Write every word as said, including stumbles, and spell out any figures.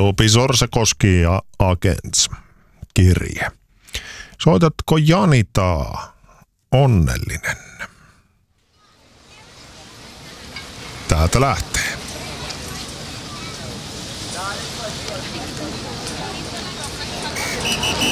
Tuupi Sorsakoski ja Agents kirje. Soitatko Janitaa? Onnellinen. Täältä lähtee.